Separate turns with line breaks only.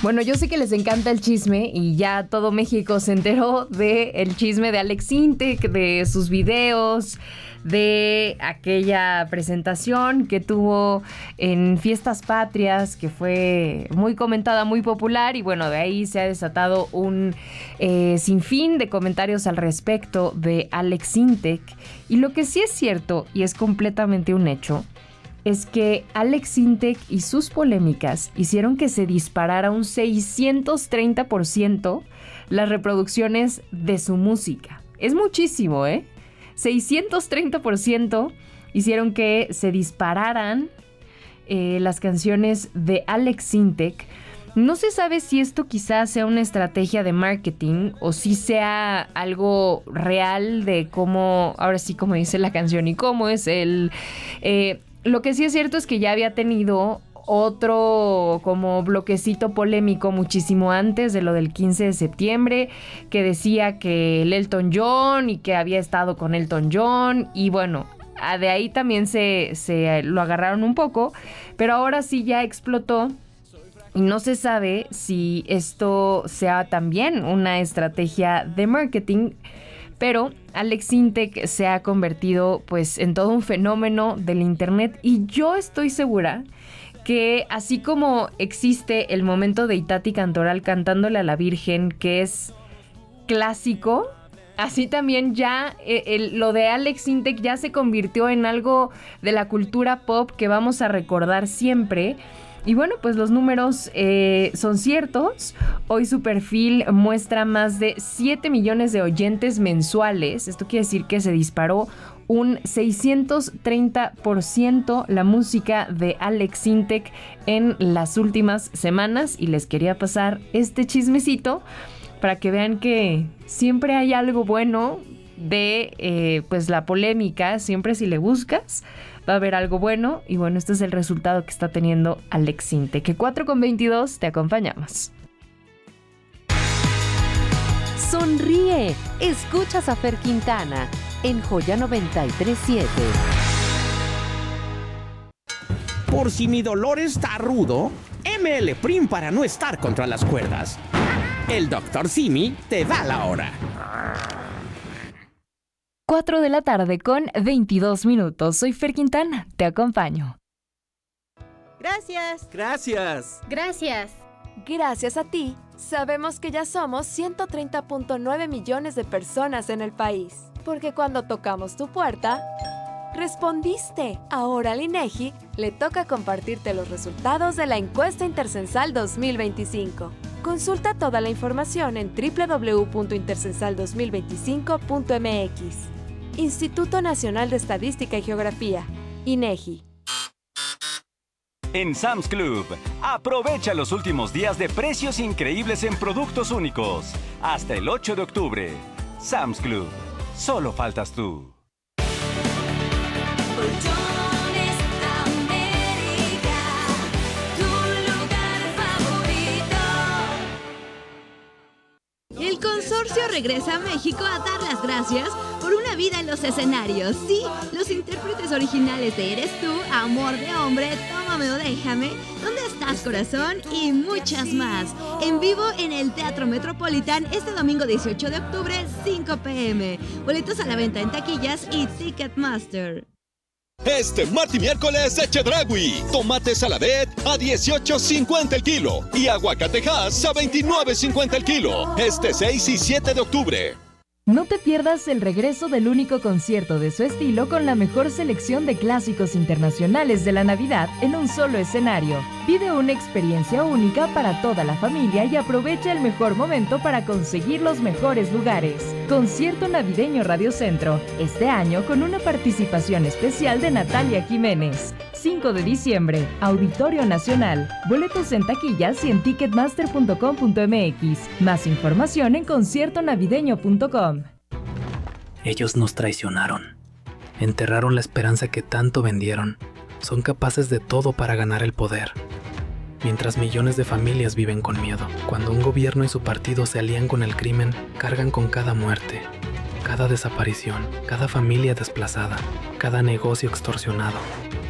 Bueno, yo sé que les encanta el chisme y ya todo México se enteró del chisme de Alex Intec, de sus videos, de aquella presentación que tuvo en Fiestas Patrias, que fue muy comentada, muy popular, y bueno, de ahí se ha desatado un sinfín de comentarios al respecto de Alex Intec. Y lo que sí es cierto, y es completamente un hecho, es que Alex Intec y sus polémicas hicieron que se disparara un 630% las reproducciones de su música. Es muchísimo, 630% hicieron que se dispararan las canciones de Alex Intec. No se sabe si esto quizás sea una estrategia de marketing o si sea algo real de cómo, ahora sí como dice la canción y cómo es el... Lo que sí es cierto es que ya había tenido otro como bloquecito polémico muchísimo antes de lo del 15 de septiembre, que decía que el Elton John y que había estado con Elton John, y bueno, de ahí también se lo agarraron un poco, pero ahora sí ya explotó y no se sabe si esto sea también una estrategia de marketing. Pero Alex Intec se ha convertido pues en todo un fenómeno del internet, y yo estoy segura que así como existe el momento de Itati Cantoral cantándole a la Virgen, que es clásico, así también ya lo de Alex Intec ya se convirtió en algo de la cultura pop que vamos a recordar siempre. Y bueno, pues los números son ciertos. Hoy su perfil muestra más de 7 millones de oyentes mensuales. Esto quiere decir que se disparó un 630% la música de Alex Intec en las últimas semanas. Y les quería pasar este chismecito para que vean que siempre hay algo bueno de pues la polémica. Siempre si le buscas va a haber algo bueno, y bueno, este es el resultado que está teniendo Alex Intec. Que 4:22 te acompañamos.
Sonríe, escuchas a Fer Quintana en Joya 93.7.
Por si mi dolor está rudo, ML Prim para no estar contra las cuerdas. El Dr. Simi te da la hora.
4 de la tarde con 22 minutos. Soy Fer Quintana, te acompaño.
Gracias.
Gracias.
Gracias.
Gracias a ti, sabemos que ya somos 130.9 millones de personas en el país. Porque cuando tocamos tu puerta, respondiste. Ahora al INEGI le toca compartirte los resultados de la encuesta Intercensal 2025. Consulta toda la información en www.intercensal2025.mx. Instituto Nacional de Estadística y Geografía, INEGI.
En Sam's Club, aprovecha los últimos días de precios increíbles en productos únicos. Hasta el 8 de octubre. Sam's Club. Solo faltas tú.
El consorcio regresa a México a dar las gracias por una vida en los escenarios. Sí, los intérpretes originales de Eres Tú, Amor de Hombre, Tómame o Déjame, ¿Dónde estás, corazón? Y muchas más. En vivo en el Teatro Metropolitan este domingo 18 de octubre, 5 p.m. Boletos a la venta en taquillas y Ticketmaster.
Este martes y miércoles de Chedraui. Tomate saladet a $18.50 el kilo y aguacatejas a $29.50 el kilo. Este 6 y 7 de octubre.
No te pierdas el regreso del único concierto de su estilo con la mejor selección de clásicos internacionales de la Navidad en un solo escenario. Vive una experiencia única para toda la familia y aprovecha el mejor momento para conseguir los mejores lugares. Concierto navideño Radio Centro, este año con una participación especial de Natalia Jiménez. 5 de diciembre, Auditorio Nacional. Boletos en taquillas y en ticketmaster.com.mx. Más información en conciertonavideño.com.
Ellos nos traicionaron. Enterraron la esperanza que tanto vendieron. Son capaces de todo para ganar el poder. Mientras millones de familias viven con miedo. Cuando un gobierno y su partido se alían con el crimen, cargan con cada muerte, cada desaparición, cada familia desplazada, cada negocio extorsionado.